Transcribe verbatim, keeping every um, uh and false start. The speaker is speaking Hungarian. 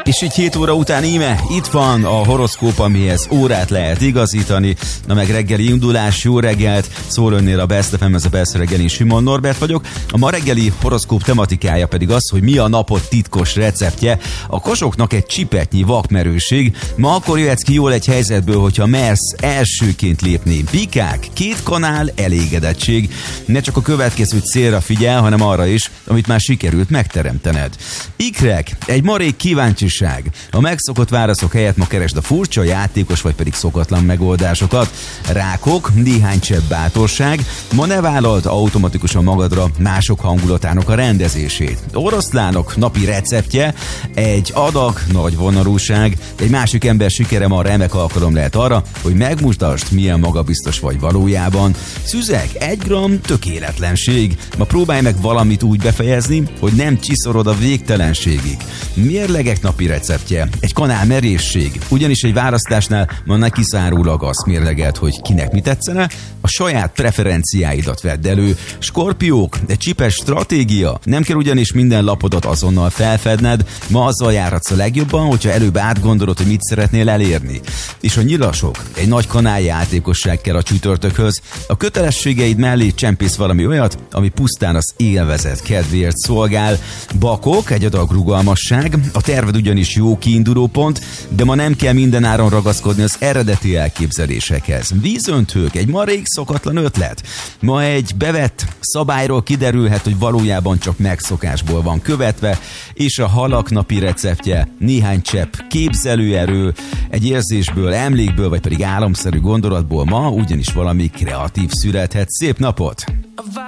És így hét óra után íme, itt van a horoszkóp, amihez órát lehet igazítani. Na meg reggeli indulás, jó reggelt, szól önnél a Best ef em, ez a Best reggeli, Simon Norbert vagyok. A ma reggeli horoszkóp tematikája pedig az, hogy mi a napot titkos receptje. A kosoknak egy csipetnyi vakmerőség. Ma akkor jöhetsz ki jól egy helyzetből, hogyha mersz elsőként lépni. Bikák, két kanál, elégedettség. Ne csak a következő célra figyel, hanem arra is, amit már sikerült megteremtened. Ikrek, egy marék kíváncsiság. A megszokott válaszok helyett ma keresd a furcsa, játékos vagy pedig szokatlan megoldásokat. Rákok, néhány csepp bátorság. Ma ne vállald automatikusan magadra mások hangulatának a rendezését. Oroszlánok napi receptje, egy adag nagy vonalúság. Egy másik ember sikere ma remek alkalom lehet arra, hogy megmutasd, milyen magabiztos vagy valójában. Szüzek, egy gram tökéletlenség. Ma próbálj meg valamit úgy befejezni, hogy nem csiszorod a végtelenségig. Mérlegek napi receptje, egy kanál merészség, ugyanis egy választásnál ma ne kizárólag azt mérlegelt, hogy kinek mi tetszene, a saját preferenciáidat vedd elő. Skorpiók, egy csipes stratégia, nem kell ugyanis minden lapodat azonnal felfedned, ma azzal járhatsz a legjobban, hogyha előbb átgondolod, hogy mit szeretnél elérni. És a nyilasok, egy nagy kanál játékosság kell a csütörtökhöz, a kötelességeid mellé csempész valami olyat, ami pusztán az élvezet kedvéért szolgál. Bakok, egy adag rugalmasság, a terved ugyanis jó kiinduló pont, de ma nem kell minden áron ragaszkodni az eredeti elképzelésekhez. Vízöntők, egy marék szokatlan ötlet. Ma egy bevett szabályról kiderülhet, hogy valójában csak megszokásból van követve, és a halak napi receptje, néhány csepp képzelőerő, egy érzésből, emlékből, vagy pedig álomszerű gondolatból ma ugyanis valami kreatív születhet. Szép napot!